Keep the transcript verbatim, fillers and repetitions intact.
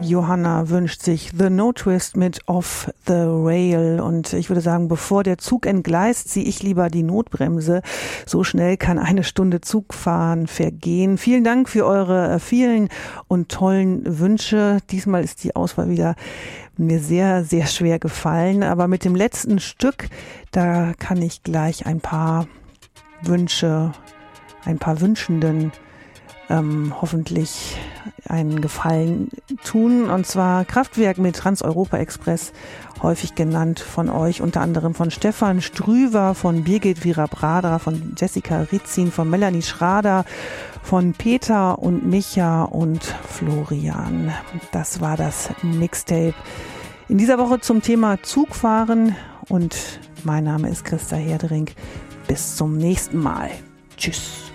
Johanna wünscht sich The No Twist mit Off the Rail. Und ich würde sagen, bevor der Zug entgleist, ziehe ich lieber die Notbremse. So schnell kann eine Stunde Zugfahren vergehen. Vielen Dank für eure vielen und tollen Wünsche. Diesmal ist die Auswahl wieder mir sehr, sehr schwer gefallen. Aber mit dem letzten Stück, da kann ich gleich ein paar Wünsche, ein paar Wünschenden Ähm, hoffentlich einen Gefallen tun. Und zwar Kraftwerk mit Trans-Europa Express, häufig genannt von euch, unter anderem von Stefan Strüver, von Birgit Virabrada, von Jessica Ritzin, von Melanie Schrader, von Peter und Micha und Florian. Das war das Mixtape in dieser Woche zum Thema Zugfahren. Und mein Name ist Christa Herdering. Bis zum nächsten Mal. Tschüss.